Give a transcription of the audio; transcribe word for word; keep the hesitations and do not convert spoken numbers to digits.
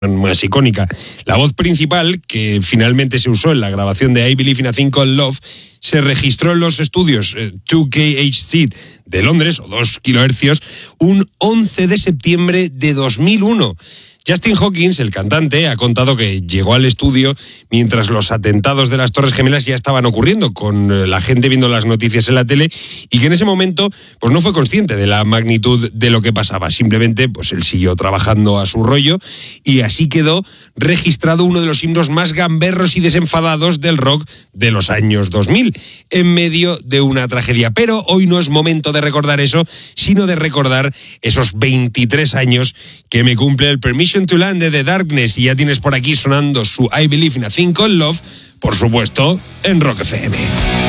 más icónica. La voz principal, que finalmente se usó en la grabación de I Believe in a Thing Called Love, se registró en los estudios dos K H C de Londres, o dos kilohercios, un once de septiembre de dos mil uno. Justin Hawkins, el cantante, ha contado que llegó al estudio mientras los atentados de las Torres Gemelas ya estaban ocurriendo, con la gente viendo las noticias en la tele, y que en ese momento pues no fue consciente de la magnitud de lo que pasaba. Simplemente pues él siguió trabajando a su rollo y así quedó registrado uno de los himnos más gamberros y desenfadados del rock de los años dos mil, en medio de una tragedia. Pero hoy no es momento de recordar eso, sino de recordar esos veintitrés años que me cumple el Permission to Land de The Darkness, y ya tienes por aquí sonando su I Believe in a Thing Called Love, por supuesto, en Rock F M.